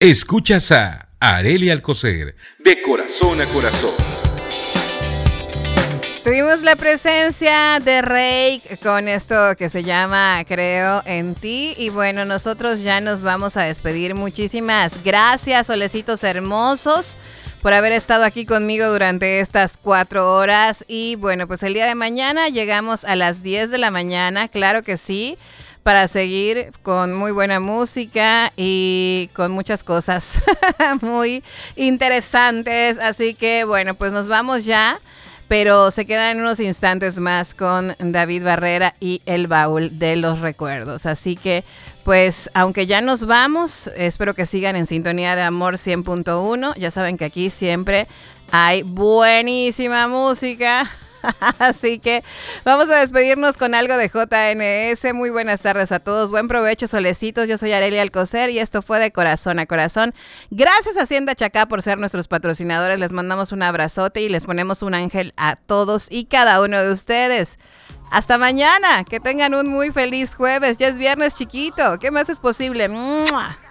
Escuchas a Arely Alcocer, de corazón a corazón. Tuvimos la presencia de Rey con esto que se llama Creo en ti. Y bueno, nosotros ya nos vamos a despedir. Muchísimas gracias, solecitos hermosos, por haber estado aquí conmigo durante estas 4 horas. Y bueno, pues el día de mañana llegamos a las 10 de la mañana, claro que sí, para seguir con muy buena música y con muchas cosas muy interesantes. Así que bueno, pues nos vamos ya, pero se quedan unos instantes más con David Barrera y el baúl de los recuerdos. Así que pues aunque ya nos vamos, espero que sigan en sintonía de Amor 100.1. Ya saben que aquí siempre hay buenísima música. Así que vamos a despedirnos con algo de JNS. Muy buenas tardes a todos, buen provecho, solecitos. Yo soy Arely Alcocer y esto fue De Corazón a Corazón. Gracias a Hacienda Chacá por ser nuestros patrocinadores. Les mandamos un abrazote y les ponemos un ángel a todos y cada uno de ustedes. Hasta mañana, que tengan un muy feliz jueves. Ya es viernes chiquito, ¿qué más es posible? ¡Mua!